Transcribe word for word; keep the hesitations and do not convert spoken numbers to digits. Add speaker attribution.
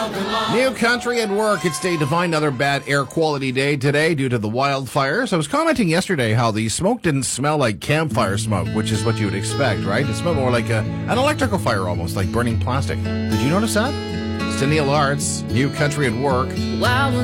Speaker 1: New Country at Work. It's day to find another bad air quality day today due to the wildfires. I was commenting yesterday how the smoke didn't smell like campfire smoke, which is what you would expect, right? It smelled more like a, an electrical fire, almost like burning plastic. Did you notice that? It's to Neil Arts, New Country at Work.
Speaker 2: Wow.